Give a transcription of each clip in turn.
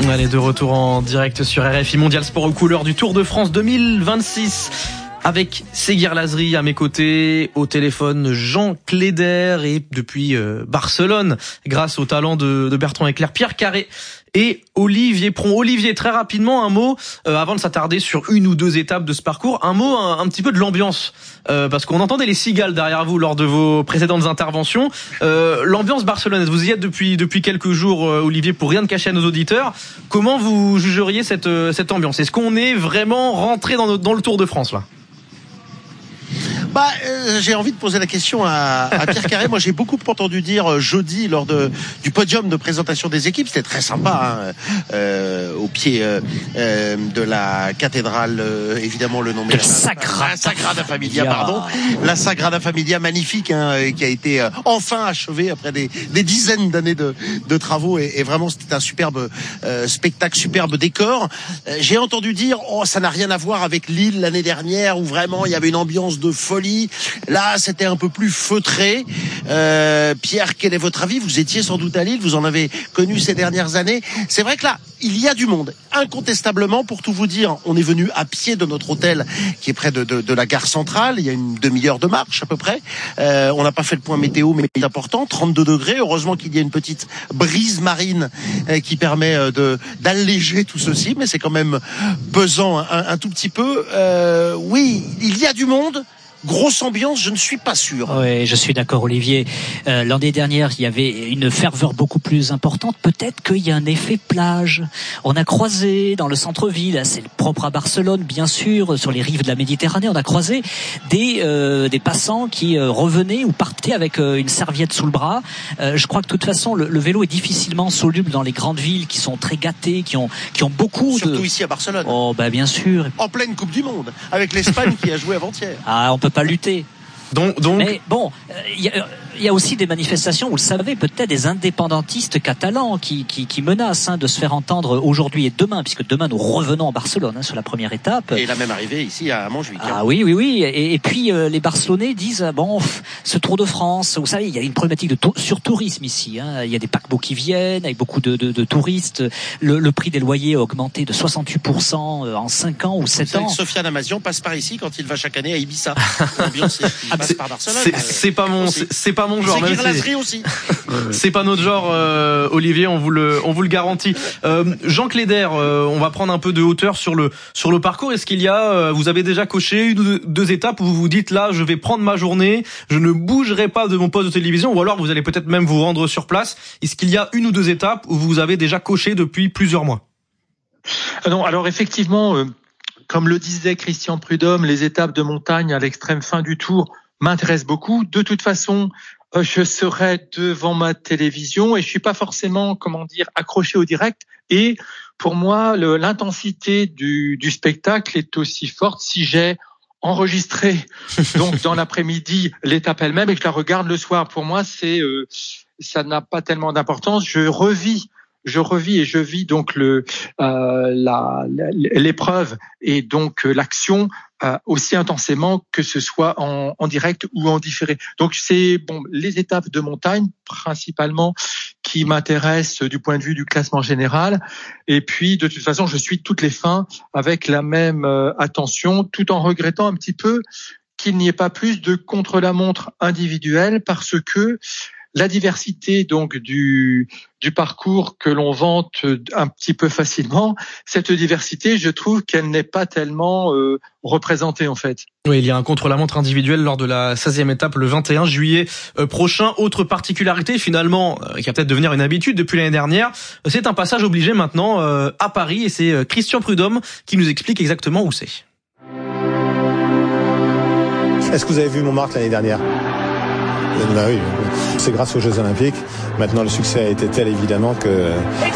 Allez, de retour en direct sur RFI Mondial Sport aux couleurs du Tour de France 2026. Avec Seguir Lazri à mes côtés, au téléphone Jean Cléder et depuis Barcelone, grâce au talent de Bertrand Eclair, Pierre Carré et Olivier Pron. Olivier, très rapidement, un mot, avant de s'attarder sur une ou deux étapes de ce parcours, un mot un petit peu de l'ambiance, parce qu'on entendait les cigales derrière vous lors de vos précédentes interventions. L'ambiance barcelonaise, vous y êtes depuis quelques jours, Olivier, pour rien de cacher à nos auditeurs. Comment vous jugeriez cette ambiance? Est-ce qu'on est vraiment rentré dans le Tour de France, là? J'ai envie de poser la question à Pierre Carré. Moi, j'ai beaucoup entendu dire jeudi lors du podium de présentation des équipes. C'était très sympa, au pied de la cathédrale, évidemment le nom de Sagrada Familia, pardon. La Sagrada Familia, magnifique, qui a été enfin achevée après des dizaines d'années de travaux. Et vraiment, c'était un superbe spectacle, superbe décor. J'ai entendu dire, ça n'a rien à voir avec Lille l'année dernière, où vraiment il y avait une ambiance de folie. Là, c'était un peu plus feutré. Pierre, quel est votre avis? Vous étiez sans doute à Lille, vous en avez connu ces dernières années. C'est vrai que là, il y a du monde. Incontestablement, pour tout vous dire, on est venu à pied de notre hôtel qui est près de la gare centrale. Il y a une demi-heure de marche à peu près. On n'a pas fait le point météo, mais c'est important. 32 degrés. Heureusement qu'il y a une petite brise marine qui permet d'alléger tout ceci, mais c'est quand même pesant un tout petit peu. Oui, il y a du monde. Grosse ambiance, je ne suis pas sûr. Oui, je suis d'accord, Olivier. L'année dernière, il y avait une ferveur beaucoup plus importante. Peut-être qu'il y a un effet plage. On a croisé dans le centre-ville, c'est propre à Barcelone, bien sûr, sur les rives de la Méditerranée, on a croisé des passants qui revenaient ou partaient avec une serviette sous le bras. Je crois que de toute façon, le vélo est difficilement soluble dans les grandes villes qui sont très gâtées, qui ont beaucoup surtout ici à Barcelone. Oh, bien sûr. En pleine Coupe du Monde, avec l'Espagne qui a joué avant-hier. Ah, on peut pas lutter. Donc... Mais bon, il y a aussi des manifestations, vous le savez, peut-être des indépendantistes catalans qui menacent de se faire entendre aujourd'hui et demain, puisque demain nous revenons à Barcelone sur la première étape. Et la même arrivée ici à Montjuic. Ah oui. Et puis les Barcelonais disent ce Tour de France, vous savez, il y a une problématique de surtourisme ici. Il y a des paquebots qui viennent avec beaucoup de touristes. Le prix des loyers a augmenté de 68% en 5 ans ou 7 ans. Sofiane Amazian passe par ici quand il va chaque année à Ibiza. L'ambiance, il passe par Barcelone. C'est pas mon genre. Seguir Lazri aussi. C'est pas notre genre, Olivier, on vous le garantit. Jean Cléder, on va prendre un peu de hauteur sur le parcours. Est-ce qu'il y a, vous avez déjà coché une ou deux étapes où vous vous dites là, je vais prendre ma journée, je ne bougerai pas de mon poste de télévision, ou alors vous allez peut-être même vous rendre sur place. Est-ce qu'il y a une ou deux étapes où vous avez déjà coché depuis plusieurs mois? Non, alors effectivement, comme le disait Christian Prudhomme, les étapes de montagne à l'extrême fin du Tour m'intéressent beaucoup. De toute façon, je serai devant ma télévision et je suis pas forcément, accroché au direct. Et pour moi, l'intensité du spectacle est aussi forte si j'ai enregistré donc dans l'après-midi l'étape elle-même et que je la regarde le soir. Pour moi, ça n'a pas tellement d'importance. Je revis et je vis donc l'épreuve et donc l'action aussi intensément que ce soit en direct ou en différé. Donc c'est les étapes de montagne principalement qui m'intéressent du point de vue du classement général. Et puis de toute façon, je suis toutes les fins avec la même attention, tout en regrettant un petit peu qu'il n'y ait pas plus de contre-la-montre individuelle parce que la diversité donc du parcours que l'on vante un petit peu facilement, cette diversité, je trouve qu'elle n'est pas tellement représentée en fait. Oui, il y a un contre-la-montre individuel lors de la 16e étape le 21 juillet prochain. Autre particularité finalement, qui va peut-être devenir une habitude depuis l'année dernière, c'est un passage obligé maintenant à Paris et c'est Christian Prudhomme qui nous explique exactement où c'est. Est-ce que vous avez vu Montmartre l'année dernière ? Bah oui, c'est grâce aux Jeux Olympiques. Maintenant, le succès a été tel, évidemment, que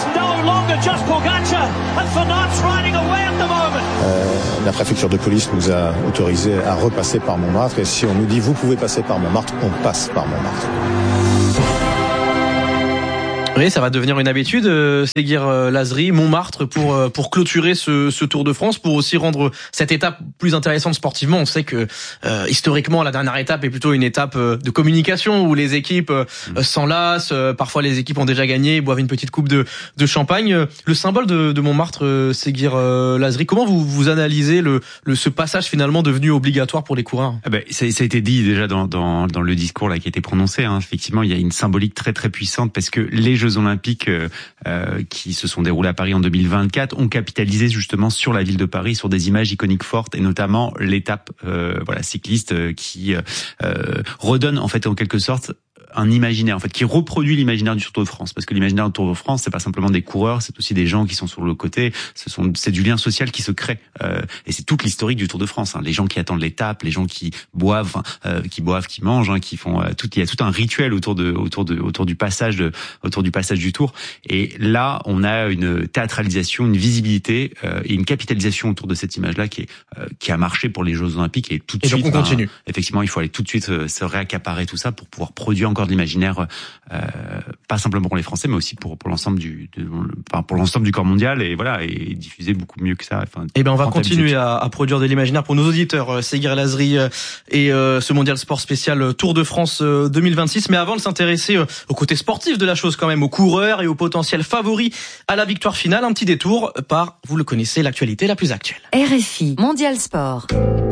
la préfecture de police nous a autorisé à repasser par Montmartre. Et si on nous dit, vous pouvez passer par Montmartre, on passe par Montmartre. Oui, ça va devenir une habitude, Seguir Lazri, Montmartre, pour clôturer ce Tour de France, pour aussi rendre cette étape plus intéressante sportivement. On sait que historiquement, la dernière étape est plutôt une étape de communication où les équipes s'enlacent. Parfois, les équipes ont déjà gagné, boivent une petite coupe de champagne. Le symbole de Montmartre, Seguir Lazri, comment vous analysez ce passage finalement devenu obligatoire pour les coureurs? Ça a été dit déjà dans le discours là qui a été prononcé. Effectivement, il y a une symbolique très très puissante parce que les Jeux Olympiques qui se sont déroulés à Paris en 2024 ont capitalisé justement sur la ville de Paris, sur des images iconiques fortes et notamment l'étape cycliste qui redonne en fait en quelque sorte un imaginaire en fait qui reproduit l'imaginaire du Tour de France, parce que l'imaginaire du Tour de France c'est pas simplement des coureurs, c'est aussi des gens qui sont sur le côté, c'est du lien social qui se crée et c'est toute l'historique du Tour de France, les gens qui attendent l'étape, les gens qui boivent, qui mangent, qui font il y a tout un rituel autour du passage du Tour, et là on a une théâtralisation, une visibilité et une capitalisation autour de cette image là qui a marché pour les Jeux Olympiques, et tout de suite donc on continue. Effectivement il faut aller tout de suite se réaccaparer tout ça pour pouvoir produire encore de l'imaginaire, pas simplement pour les Français, mais aussi pour l'ensemble du corps mondial, et diffuser beaucoup mieux que ça. On va continuer à produire de l'imaginaire pour nos auditeurs, Seguir Lazri et ce Mondial Sport spécial Tour de France 2026. Mais avant de s'intéresser au côté sportif de la chose quand même, aux coureurs et aux potentiels favoris à la victoire finale, un petit détour par, vous le connaissez, l'actualité la plus actuelle. RFI Mondial Sport.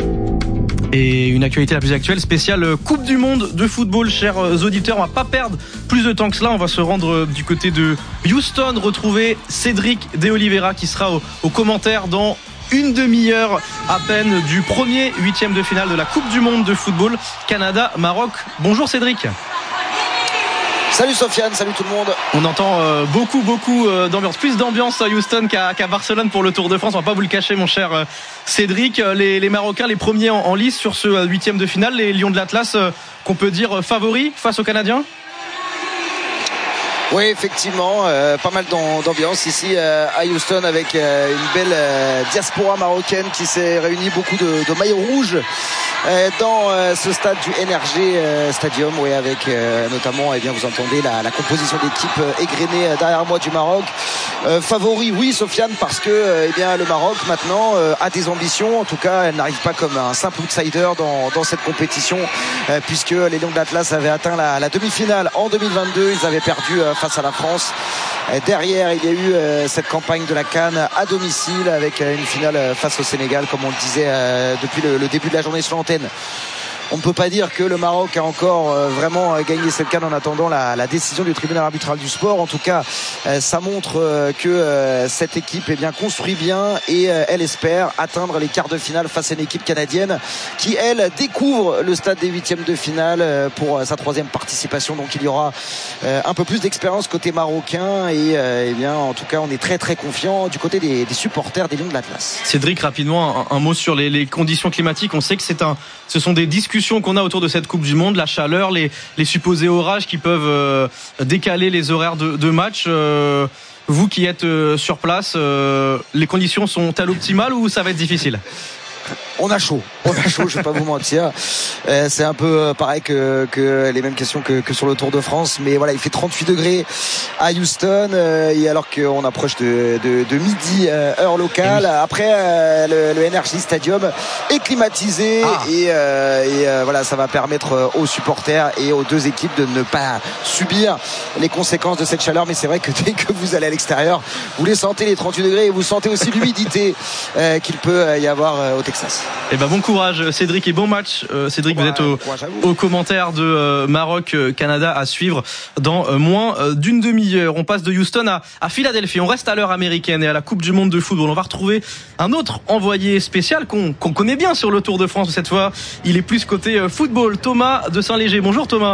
Et une actualité la plus actuelle, spéciale Coupe du Monde de football, chers auditeurs. On va pas perdre plus de temps que cela. On va se rendre du côté de Houston, retrouver Cédric De Oliveira qui sera aux commentaires dans une demi-heure à peine du premier 8e de finale de la Coupe du Monde de football Canada-Maroc. Bonjour Cédric. Salut Sofiane, salut tout le monde. On entend beaucoup d'ambiance, plus d'ambiance à Houston qu'à Barcelone pour le Tour de France. On va pas vous le cacher, mon cher Cédric. Les Marocains, les premiers en lice sur ce 8e de finale, les Lions de l'Atlas, qu'on peut dire favoris face aux Canadiens. Oui, effectivement, pas mal d'ambiance ici à Houston, avec une belle diaspora marocaine qui s'est réunie, beaucoup de maillots rouges dans ce stade du NRG Stadium, avec notamment, vous entendez la composition d'équipe égrenée derrière moi du Maroc. Favori, oui Sofiane, parce que le Maroc maintenant a des ambitions. En tout cas, elle n'arrive pas comme un simple outsider dans cette compétition, puisque les Lions de l'Atlas avaient atteint la demi-finale en 2022. Ils avaient perdu face à la France. Derrière, il y a eu cette campagne de la CAN à domicile, avec une finale face au Sénégal, comme on le disait depuis le début de la journée sur l'antenne. On ne peut pas dire que le Maroc a encore vraiment gagné cette CAN en attendant la décision du tribunal arbitral du sport. En tout cas, ça montre que cette équipe construit bien, et elle espère atteindre les quarts de finale face à une équipe canadienne qui, elle, découvre le stade des 8e de finale pour sa 3e participation. Donc il y aura un peu plus d'expérience côté marocain, et en tout cas on est très très confiant du côté des supporters des Lions de l'Atlas. Cédric, rapidement un mot sur les conditions climatiques. On sait que ce sont des discussions qu'on a autour de cette Coupe du Monde, la chaleur, les supposés orages qui peuvent décaler les horaires de match. Vous qui êtes sur place, les conditions sont-elles optimales ou ça va être difficile ? On a chaud, je vais pas vous mentir. C'est un peu pareil que les mêmes questions que sur le Tour de France, mais voilà, il fait 38 degrés à Houston, et alors qu'on approche de midi heure locale. Après, le NRG Stadium est climatisé, et voilà, ça va permettre aux supporters et aux deux équipes de ne pas subir les conséquences de cette chaleur. Mais c'est vrai que dès que vous allez à l'extérieur, vous les sentez, les 38 degrés, et vous sentez aussi l'humidité qu'il peut y avoir au Texas. Bon courage Cédric, et bon match. Cédric, vous êtes au commentaire de Maroc-Canada à suivre dans moins d'une demi-heure. On passe de Houston à Philadelphie. On reste à l'heure américaine et à la Coupe du Monde de football. On va retrouver un autre envoyé spécial qu'on connaît bien sur le Tour de France. Cette fois, il est plus côté football. Thomas de Saint-Léger. Bonjour Thomas.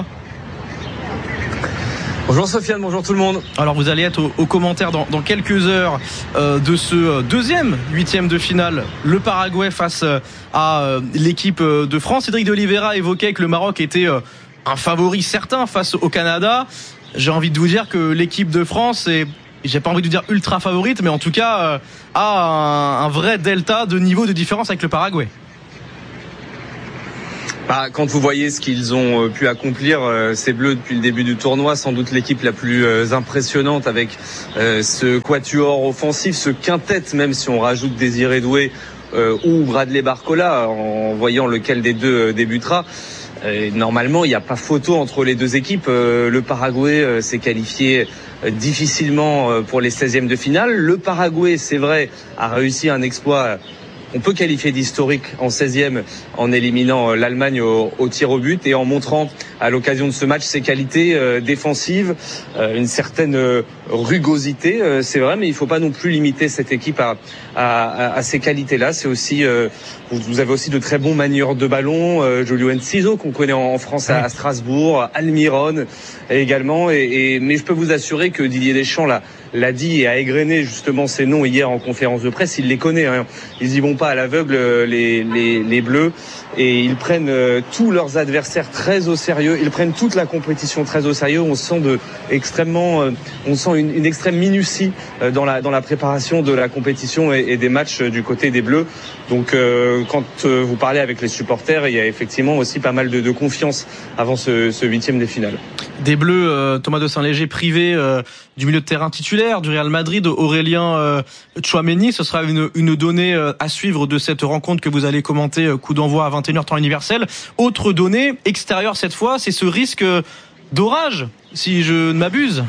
Bonjour Sofiane, bonjour tout le monde. Alors vous allez être au commentaire dans quelques heures de ce deuxième 8e de finale, le Paraguay face à l'équipe de France. Cédric De Oliveira évoquait que le Maroc était un favori certain face au Canada. J'ai envie de vous dire que l'équipe de France est, j'ai pas envie de dire ultra favorite, mais en tout cas a un vrai delta de niveau de différence avec le Paraguay. Quand vous voyez ce qu'ils ont pu accomplir, ces Bleus depuis le début du tournoi, sans doute l'équipe la plus impressionnante avec ce quatuor offensif, ce quintet, même si on rajoute Désiré Doué ou Bradley Barcola, en voyant lequel des deux débutera. Normalement, il n'y a pas photo entre les deux équipes. Le Paraguay s'est qualifié difficilement pour les 16e de finale. Le Paraguay, c'est vrai, a réussi un exploit on peut qualifier d'historique en 16e en éliminant l'Allemagne au tir au but et en montrant à l'occasion de ce match ses qualités défensives, une certaine rugosité, c'est vrai, mais il ne faut pas non plus limiter cette équipe à ces qualités-là. C'est aussi, vous avez aussi de très bons manieurs de ballon, Julio Enciso qu'on connaît en France à Strasbourg, Almiron également, mais je peux vous assurer que Didier Deschamps l'a dit et a égrené justement ces noms hier en conférence de presse. Il les connaît, hein. Ils y vont pas à l'aveugle, les Bleus, et ils prennent tous leurs adversaires très au sérieux. Ils prennent toute la compétition très au sérieux. On sent une extrême minutie dans la préparation de la compétition et des matchs du côté des Bleus. Donc quand vous parlez avec les supporters, il y a effectivement aussi pas mal de confiance avant ce 8e des finales. Des Bleus, Thomas de Saint-Léger privé du milieu de terrain titulaire du Real Madrid, Aurélien Tchouaméni. Ce sera une donnée à suivre de cette rencontre que vous allez commenter, coup d'envoi à 21h temps universel. Autre donnée extérieure cette fois, c'est ce risque d'orage, si je ne m'abuse.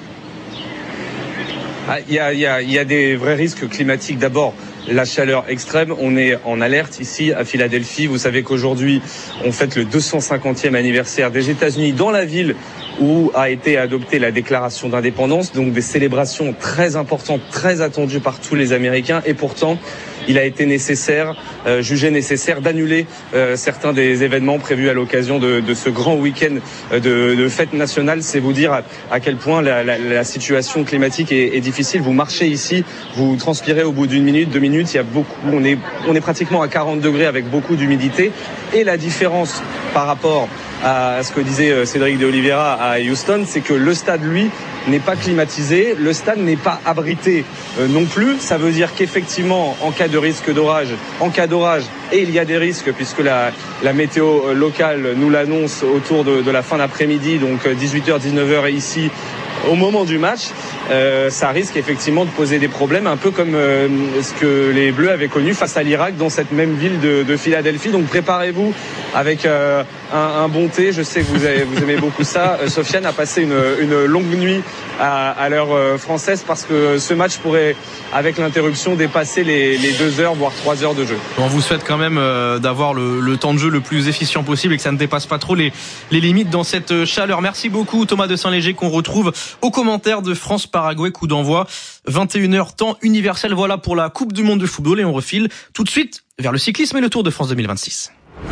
Il y a des vrais risques climatiques. D'abord, la chaleur extrême. On est en alerte ici à Philadelphie. Vous savez qu'aujourd'hui, on fête le 250e anniversaire des États-Unis dans la ville où a été adoptée la déclaration d'indépendance. Donc des célébrations très importantes, très attendues par tous les Américains. Et pourtant, il a été jugé nécessaire d'annuler certains des événements prévus à l'occasion de ce grand week-end de fête nationale. C'est vous dire à quel point la situation climatique est difficile. Vous marchez ici, vous transpirez au bout d'une minute, 2 minutes. Il y a on est pratiquement à 40 degrés avec beaucoup d'humidité. Et la différence par rapport à ce que disait Cédric de Oliveira à Houston, c'est que le stade, lui, n'est pas climatisé, le stade n'est pas abrité non plus. Ça veut dire qu'effectivement, en cas de risque d'orage, et il y a des risques puisque la météo locale nous l'annonce autour de la fin d'après-midi, donc 18h, 19h ici, au moment du match, ça risque effectivement de poser des problèmes, un peu comme ce que les Bleus avaient connu face à l'Irak dans cette même ville de Philadelphie. Donc préparez-vous avec un bon thé. Je sais que vous aimez beaucoup ça. Sofiane a passé une longue nuit à l'heure française parce que ce match pourrait, avec l'interruption, dépasser les 2 heures voire 3 heures de jeu. On vous souhaite quand même d'avoir le temps de jeu le plus efficient possible et que ça ne dépasse pas trop les limites dans cette chaleur. Merci beaucoup Thomas de Saint-Léger, qu'on retrouve aux commentaires de France-Paraguay, coup d'envoi 21h temps universel. Voilà pour la Coupe du Monde de football et on refile tout de suite vers le cyclisme et le Tour de France 2026.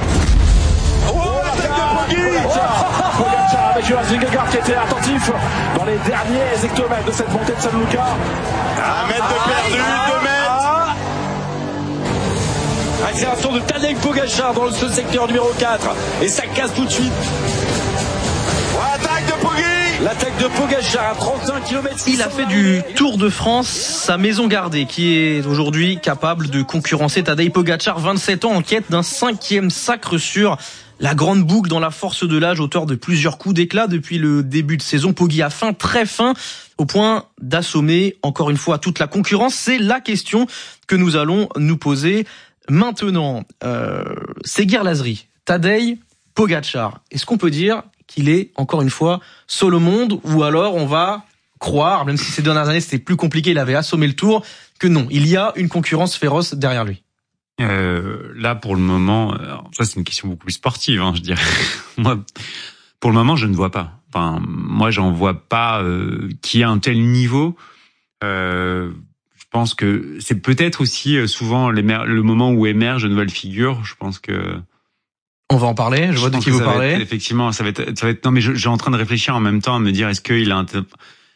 Avec Jonas Vingegaard qui était attentif dans les derniers hectomètres de cette montée de San Luca. 1 mètre de perdu, 2 mètres. Accélération de Tadej Pogačar dans ce secteur numéro 4 et ça casse tout de suite. Attaque de Poggi. L'attaque de Pogačar à 35 km. Il a fait du Tour de France sa maison gardée, qui est aujourd'hui capable de concurrencer Tadej Pogačar, 27 ans, en quête d'un 5e sacre sur la grande boucle dans la force de l'âge, auteur de plusieurs coups d'éclat depuis le début de saison. Poggi a faim, très faim, au point d'assommer encore une fois toute la concurrence. C'est la question que nous allons nous poser maintenant. Seguir Lazri, Tadej Pogačar, est-ce qu'on peut dire qu'il est encore une fois seul au monde, ou alors on va croire, même si ces dernières années c'était plus compliqué, il avait assommé le Tour, que non, il y a une concurrence féroce derrière lui? Là, pour le moment, ça c'est une question beaucoup plus sportive, je dirais. Moi, pour le moment, je ne vois pas. Enfin, moi, j'en vois pas qui a un tel niveau. Je pense que c'est peut-être aussi souvent le moment où émerge une nouvelle figure. Je pense que on va en parler. Je vois de qui vous parlez. Effectivement, ça va être. Non, mais je suis en train de réfléchir en même temps à me dire est-ce qu'il a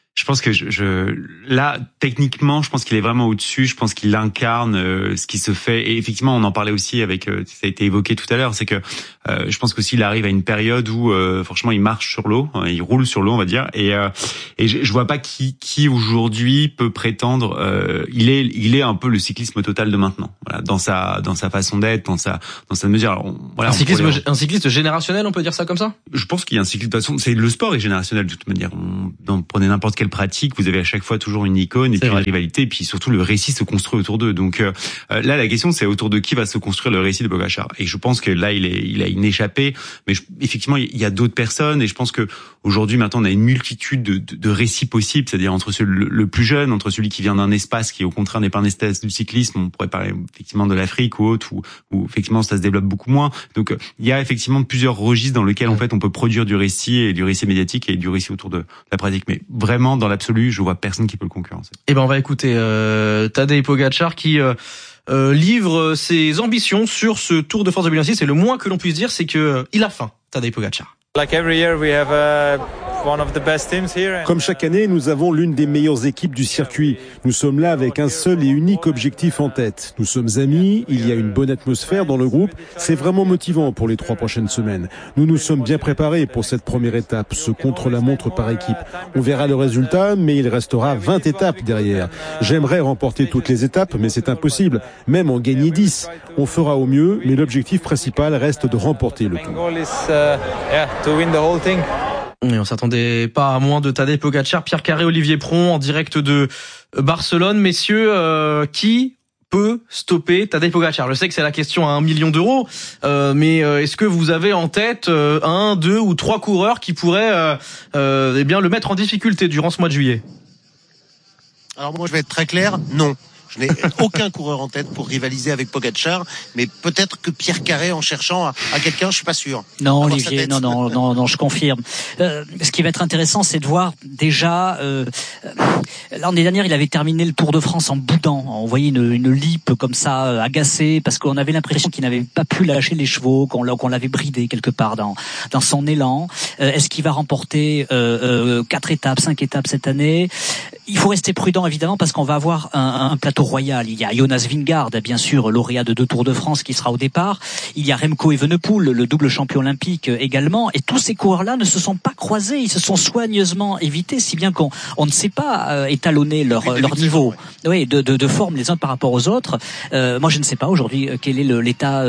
Je pense que là, techniquement, je pense qu'il est vraiment au-dessus. Je pense qu'il incarne ce qui se fait. Et effectivement, on en parlait aussi avec, ça a été évoqué tout à l'heure, c'est que je pense qu'aussi il arrive à une période où, franchement, il marche sur l'eau, il roule sur l'eau, on va dire. Et je vois pas qui aujourd'hui peut prétendre. Il est un peu le cyclisme total de maintenant. Voilà, dans sa façon d'être, dans sa mesure. Alors, voilà, un cycliste générationnel, on peut dire ça comme ça. Je pense qu'il y a un cycliste de toute façon. C'est le sport est générationnel de toute manière. Prenez n'importe quelle pratique, vous avez à chaque fois toujours une icône et puis une rivalité, et puis surtout le récit se construit autour d'eux. Donc là, la question c'est autour de qui va se construire le récit de Pogačar. Et je pense que là, il a une échappée, mais effectivement, il y a d'autres personnes, et je pense que aujourd'hui, maintenant, on a une multitude de récits possibles, c'est-à-dire entre le plus jeune, entre celui qui vient d'un espace qui au contraire n'est pas un espace du cyclisme, on pourrait parler effectivement de l'Afrique ou autre, où effectivement ça se développe beaucoup moins. Donc il y a effectivement plusieurs registres dans lesquels en fait on peut produire du récit, et du récit médiatique et du récit autour de la pratique. Mais vraiment, dans l'absolu, je vois personne qui peut le concurrencer. Eh ben, on va écouter Tadej Pogačar qui livre ses ambitions sur ce Tour de France 2026. C'est le moins que l'on puisse dire, c'est que il a faim, Tadej Pogačar. Comme chaque année, nous avons l'une des meilleures équipes du circuit. Nous sommes là avec un seul et unique objectif en tête. Nous sommes amis, il y a une bonne atmosphère dans le groupe. C'est vraiment motivant pour les 3 prochaines semaines. Nous nous sommes bien préparés pour cette première étape, ce contre-la-montre par équipe. On verra le résultat, mais il restera 20 étapes derrière. J'aimerais remporter toutes les étapes, mais c'est impossible. Même en gagner 10. On fera au mieux, mais l'objectif principal reste de remporter le Tour. Et on s'attendait pas à moins de Tadej Pogačar. Pierre Carré, Olivier Pron en direct de Barcelone. Messieurs, qui peut stopper Tadej Pogačar? Je sais que c'est la question à 1 million d'euros, mais est-ce que vous avez en tête 1, 2 ou 3 coureurs qui pourraient eh bien le mettre en difficulté durant ce mois de juillet? Alors moi je vais être très clair, non. Je n'ai aucun coureur en tête pour rivaliser avec Pogačar, mais peut-être que Pierre Carré, en cherchant à quelqu'un, je suis pas sûr. Non, Olivier, non, je confirme. Ce qui va être intéressant, c'est de voir déjà. L'année dernière, il avait terminé le Tour de France en boudant. On voyait une lippe comme ça, agacée, parce qu'on avait l'impression qu'il n'avait pas pu lâcher les chevaux, qu'on l'avait bridé quelque part dans son élan. Est-ce qu'il va remporter 4 étapes, 5 étapes cette année? Il faut rester prudent évidemment parce qu'on va avoir un plateau royal. Il y a Jonas Vingegaard, bien sûr, lauréat de 2 Tours de France, qui sera au départ. Il y a Remco Evenepoel, le double champion olympique également. Et tous ces coureurs-là ne se sont pas croisés. Ils se sont soigneusement évités, si bien qu'on ne sait pas étalonner leur niveau de forme les uns par rapport aux autres. Moi, je ne sais pas aujourd'hui quel est l'état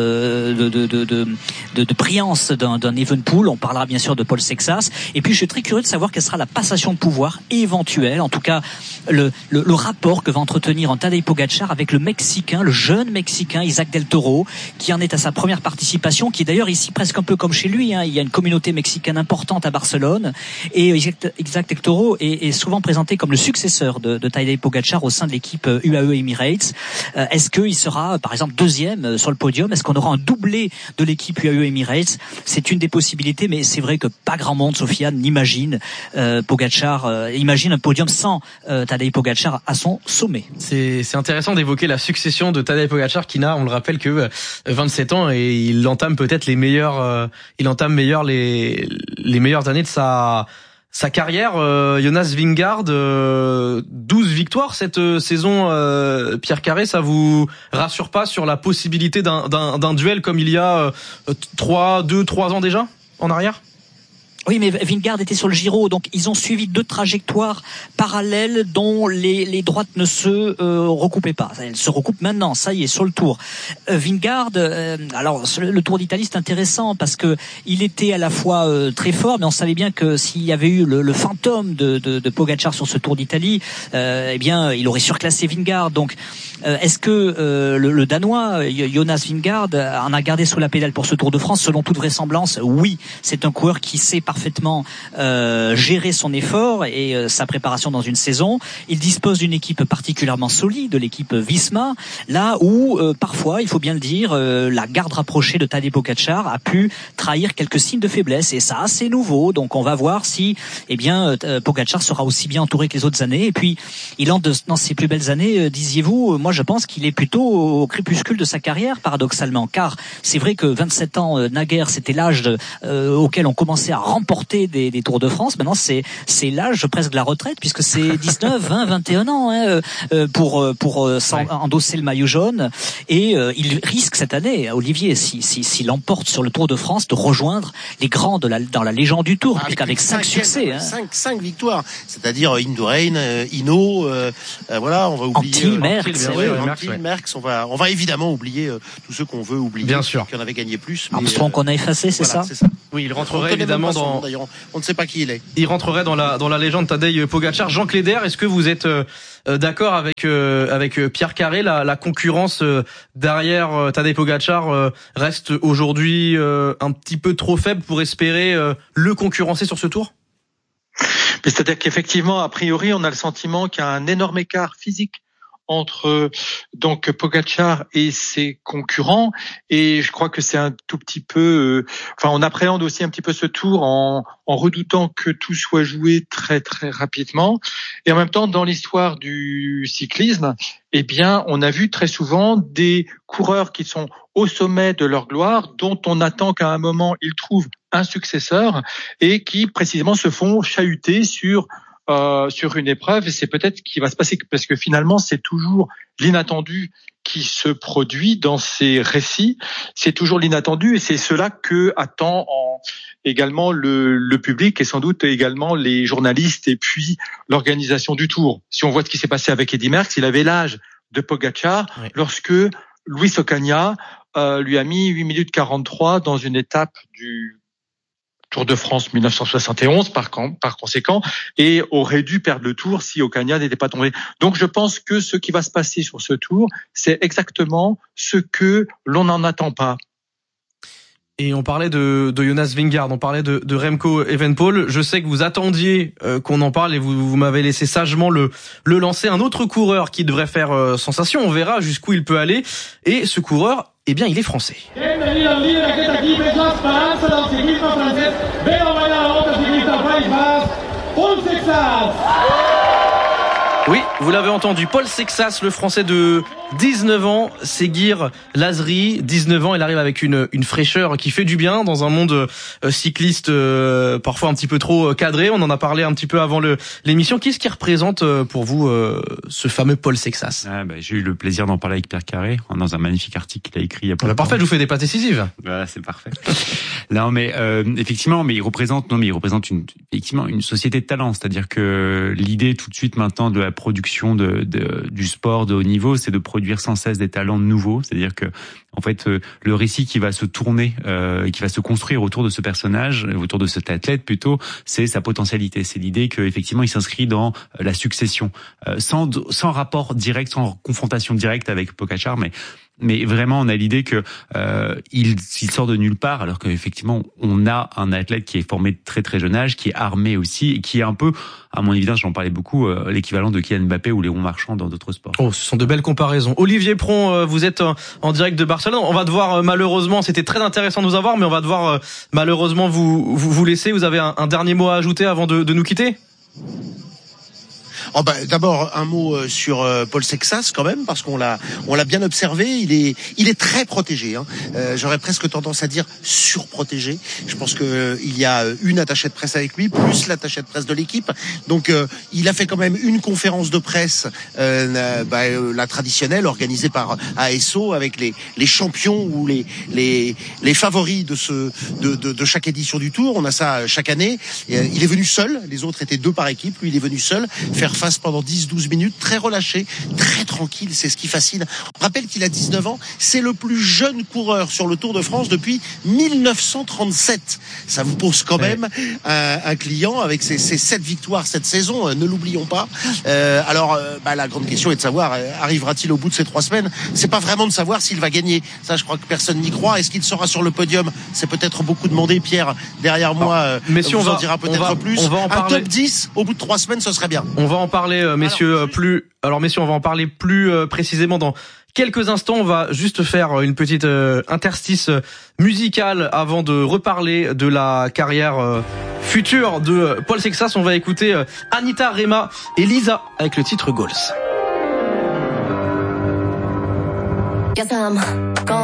de brillance d'un Evenepoel. On parlera bien sûr de Paul Sexas. Et puis, je suis très curieux de savoir quelle sera la passation de pouvoir éventuelle. En tout cas, le rapport que va entretenir Tadej Pogačar avec le Mexicain, le jeune Mexicain Isaac Del Toro, qui en est à sa première participation, qui est d'ailleurs ici presque un peu comme chez lui. Il y a une communauté mexicaine importante à Barcelone, et Isaac Del Toro est souvent présenté comme le successeur de Tadej Pogačar au sein de l'équipe UAE Emirates. Est-ce qu'il sera, par exemple, 2e sur le podium? Est-ce qu'on aura un doublé de l'équipe UAE Emirates? C'est une des possibilités, mais c'est vrai que pas grand monde, Sofiane, n'imagine Pogačar, imagine un podium sans Tadej Pogačar à son sommet. C'est intéressant d'évoquer la succession de Tadej Pogačar qui n'a, on le rappelle, que 27 ans, et il entame peut-être les meilleures années de sa carrière. Jonas Vingegaard, 12 victoires cette saison. Pierre Carré, ça vous rassure pas sur la possibilité d'un duel comme il y a 3 ans déjà en arrière? Oui, mais Vingegaard était sur le Giro, donc ils ont suivi 2 trajectoires parallèles dont les droites ne se recoupaient pas. Elles se recoupent maintenant, ça y est, sur le Tour. Vingegaard, alors le Tour d'Italie c'est intéressant parce que il était à la fois très fort, mais on savait bien que s'il y avait eu le fantôme de Pogačar sur ce Tour d'Italie, eh bien il aurait surclassé Vingegaard. Donc est-ce que le Danois Jonas Vingegaard en a gardé sous la pédale pour ce Tour de France? Selon toute vraisemblance, oui. C'est un coureur qui sait parfaitement gérer son effort et sa préparation dans une saison. Il dispose d'une équipe particulièrement solide, l'équipe Visma, là où parfois, il faut bien le dire, la garde rapprochée de Tadej Pogačar a pu trahir quelques signes de faiblesse, et ça c'est nouveau. Donc on va voir si Pogačar sera aussi bien entouré que les autres années. Et puis il entre dans ses plus belles années, disiez-vous. Moi moi je pense qu'il est plutôt au crépuscule de sa carrière, paradoxalement, car c'est vrai que 27 ans, naguère, c'était l'âge auquel on commençait à remporter des Tours de France. Maintenant, c'est l'âge presque de la retraite, puisque c'est 19, 20, 21 ans pour endosser le maillot jaune. Et il risque cette année, Olivier, s'il emporte sur le Tour de France, de rejoindre les grands dans la légende du Tour, puisqu'avec 5 succès. 5 victoires, c'est-à-dire Indurain, Hinault, voilà, on va oublier Merckx, on va évidemment oublier tous ceux qu'on veut oublier, bien sûr, qui en avaient gagné plus. Armstrong qu'on a effacé, c'est ça. Oui, il rentrerait évidemment dans. D'ailleurs, on ne sait pas qui il est. Il rentrerait dans la légende Tadej Pogačar. Jean Cléder, est-ce que vous êtes d'accord avec Pierre Carré, la concurrence derrière Tadej Pogačar reste aujourd'hui un petit peu trop faible pour espérer le concurrencer sur ce Tour? C'est-à-dire qu'effectivement, a priori, on a le sentiment qu'il y a un énorme écart physique entre donc Pogačar et ses concurrents, et je crois que c'est un tout petit peu on appréhende aussi un petit peu ce Tour en redoutant que tout soit joué très très rapidement. Et en même temps, dans l'histoire du cyclisme, eh bien, on a vu très souvent des coureurs qui sont au sommet de leur gloire, dont on attend qu'à un moment ils trouvent un successeur, et qui précisément se font chahuter sur une épreuve, et c'est peut-être ce qui va se passer, parce que finalement c'est toujours l'inattendu qui se produit dans ces récits, c'est toujours l'inattendu, et c'est cela que attend également le public, et sans doute également les journalistes et puis l'organisation du Tour. Si on voit ce qui s'est passé avec Eddy Merckx, il avait l'âge de Pogačar lorsque Luis Ocaña lui a mis 8 minutes 43 dans une étape du Tour de France 1971 par conséquent, et aurait dû perdre le Tour si Ocaña n'était pas tombé. Donc je pense que ce qui va se passer sur ce Tour, c'est exactement ce que l'on n'en attend pas. Et on parlait de Jonas Vingegaard, on parlait de Remco Evenepoel. Je sais que vous attendiez qu'on en parle, et vous m'avez laissé sagement le lancer. Un autre coureur qui devrait faire sensation, on verra jusqu'où il peut aller. Et ce coureur, eh bien, il est français. Oui, vous l'avez entendu, Paul Sexas, le français de 19 ans, Seguir Lazri, 19 ans, il arrive avec une fraîcheur qui fait du bien dans un monde cycliste parfois un petit peu trop cadré. On en a parlé un petit peu avant l'émission. Qu'est-ce qui représente pour vous ce fameux Paul Sexas? J'ai eu le plaisir d'en parler avec Pierre Carré dans un magnifique article qu'il a écrit il y a pas longtemps. Parfait, je vous fais des passes décisives. Voilà, c'est parfait. Non, mais effectivement, il représente effectivement une société de talent, c'est-à-dire que l'idée tout de suite maintenant de la production du sport de haut niveau, c'est de produire sans cesse des talents nouveaux, c'est-à-dire que en fait le récit qui va se tourner, qui va se construire autour de ce personnage, autour de cet athlète plutôt, c'est sa potentialité, c'est l'idée que effectivement il s'inscrit dans la succession, sans rapport direct, sans confrontation directe avec Pogačar, mais vraiment on a l'idée que il sort de nulle part, alors qu'effectivement on a un athlète qui est formé de très très jeune âge, qui est armé aussi, et qui est un peu, à mon évidence, j'en parlais beaucoup, l'équivalent de Kylian Mbappé ou Léon Marchand dans d'autres sports. Oh, ce sont de belles comparaisons. Olivier Pron, vous êtes en direct de Barcelone. On va devoir malheureusement, c'était très intéressant de vous avoir, mais on va devoir malheureusement vous laisser. Vous avez un dernier mot à ajouter avant de nous quitter? D'abord un mot sur Paul Sexas quand même, parce qu'on l'a bien observé, il est très protégé, hein. J'aurais presque tendance à dire surprotégé. Je pense que il y a une attachée de presse avec lui, plus l'attachée de presse de l'équipe. Donc il a fait quand même une conférence de presse la traditionnelle organisée par ASO avec les champions ou les favoris de chaque édition du Tour. On a ça chaque année. Il est venu seul, les autres étaient deux par équipe, lui il est venu seul faire face pendant 10-12 minutes, très relâché, très tranquille, c'est ce qui fascine. On rappelle qu'il a 19 ans, c'est le plus jeune coureur sur le Tour de France depuis 1937. Ça vous pose quand même un client avec ses 7 victoires cette saison, ne l'oublions pas. La grande question est de savoir, arrivera-t-il au bout de ces 3 semaines? C'est pas vraiment de savoir s'il va gagner, ça je crois que personne n'y croit. Est-ce qu'il sera sur le podium? C'est peut-être beaucoup demandé, Pierre, derrière moi, messieurs, on en dira peut-être plus. On va en parler. Un top 10 au bout de 3 semaines, ce serait bien. On va en parler, messieurs, messieurs, on va en parler plus précisément dans quelques instants. On va juste faire une petite interstice musicale avant de reparler de la carrière future de Paul Sexas. On va écouter Anita Rema et Lisa avec le titre Goals. Guess I'm gone.